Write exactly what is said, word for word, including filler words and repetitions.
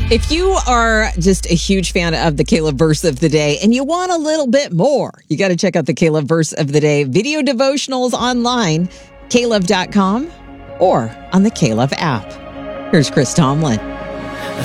If you are just a huge fan of the Caleb Verse of the Day and you want a little bit more, you got to check out the Caleb Verse of the Day video devotionals online, caleb dot com, or on the Caleb app. Here's Chris Tomlin.